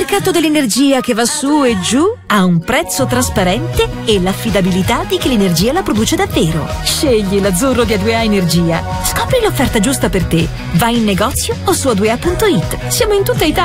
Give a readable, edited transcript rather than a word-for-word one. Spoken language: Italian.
mercato dell'energia che va su e giù a un prezzo trasparente e l'affidabilità di chi l'energia la produce davvero. Scegli l'azzurro di A2A Energia. Scopri l'offerta giusta per te. Vai in negozio o su a2a.it. Siamo in tutta Italia.